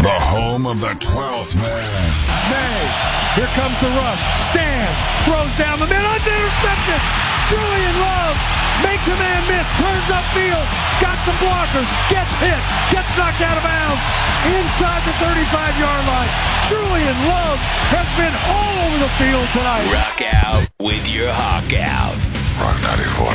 The home of the 12th man. May. Here comes the rush. Stands. Throws down the middle. Intercepted. Julian Love makes a man miss. Turns upfield. Got some blockers. Gets hit. Gets knocked out of bounds. Inside the 35-yard line. Julian Love has been all over the field tonight. Rock out with your Hawk out. Rock 94.